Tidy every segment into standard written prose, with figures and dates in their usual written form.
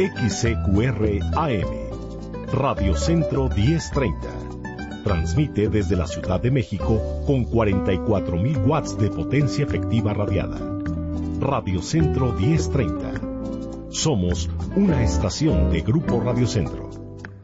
XCQR AM, Radio Centro 1030. Transmite desde la Ciudad de México con 44.000 watts de potencia efectiva radiada. Radio Centro 1030. Somos una estación de Grupo Radio Centro.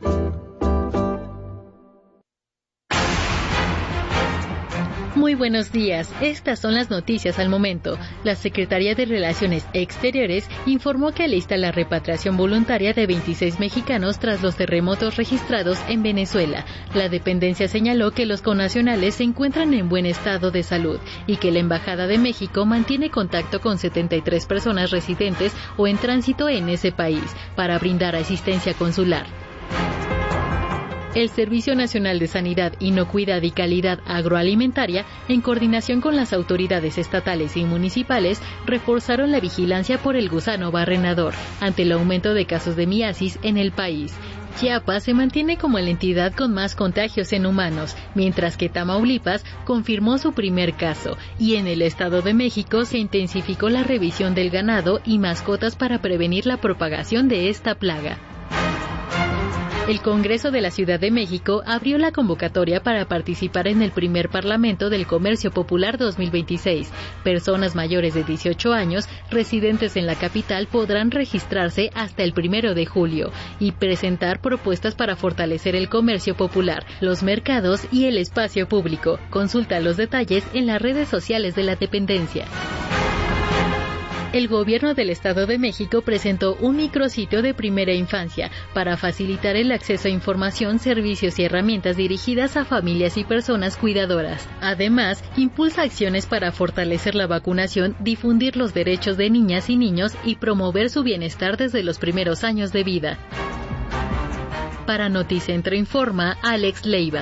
Muy buenos días, estas son las noticias al momento. La Secretaría de Relaciones Exteriores informó que alista la repatriación voluntaria de 26 mexicanos tras los terremotos registrados en Venezuela. La dependencia señaló que los connacionales se encuentran en buen estado de salud y que la Embajada de México mantiene contacto con 73 personas residentes o en tránsito en ese país para brindar asistencia consular. El Servicio Nacional de Sanidad, Inocuidad y Calidad Agroalimentaria, en coordinación con las autoridades estatales y municipales, reforzaron la vigilancia por el gusano barrenador ante el aumento de casos de miasis en el país. Chiapas se mantiene como la entidad con más contagios en humanos, mientras que Tamaulipas confirmó su primer caso, y en el Estado de México se intensificó la revisión del ganado y mascotas para prevenir la propagación de esta plaga. El Congreso de la Ciudad de México abrió la convocatoria para participar en el primer Parlamento del Comercio Popular 2026. Personas mayores de 18 años, residentes en la capital, podrán registrarse hasta el 1 de julio y presentar propuestas para fortalecer el comercio popular, los mercados y el espacio público. Consulta los detalles en las redes sociales de la dependencia. El Gobierno del Estado de México presentó un micrositio de primera infancia para facilitar el acceso a información, servicios y herramientas dirigidas a familias y personas cuidadoras. Además, impulsa acciones para fortalecer la vacunación, difundir los derechos de niñas y niños y promover su bienestar desde los primeros años de vida. Para Noticentro informa Alex Leiva.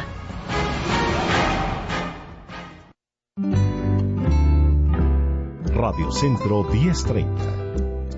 Radio Centro 1030.